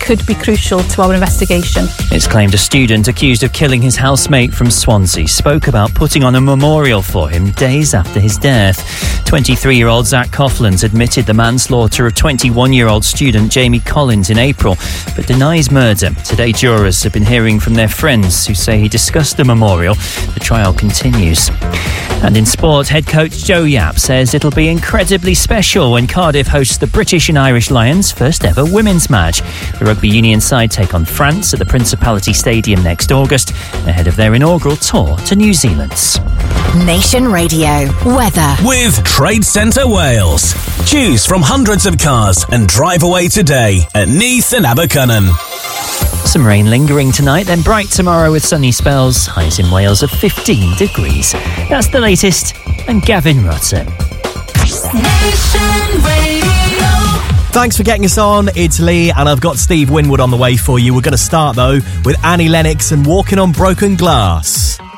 could be crucial to our investigation. It's claimed a student accused of killing his housemate from Swansea spoke about putting on a memorial for him days after his death. 23-year-old Zach Coughlan's admitted the manslaughter of 21-year-old student Jamie Collins in April, but denies murder. Today, jurors have been hearing from their friends who say he discussed the memorial. The trial continues. And in sport, head coach Joe Yapp says it'll be incredibly special when Cardiff hosts the British and Irish Lions' first ever women's match. The rugby union side take on France at the Principality Stadium next August, ahead of their inaugural tour to New Zealand. Nation Radio weather with Trade Centre Wales. Choose from hundreds of cars and drive away today at Neath and Abercynon. Some rain lingering tonight, then bright tomorrow with sunny spells. Highs in Wales of 15 degrees. That's the latest. I'm Gavin Rutter. Nation Radio. Thanks for getting us on. It's Lee, and I've got Steve Winwood on the way for you. We're going to start, though, with Annie Lennox and Walking on Broken Glass.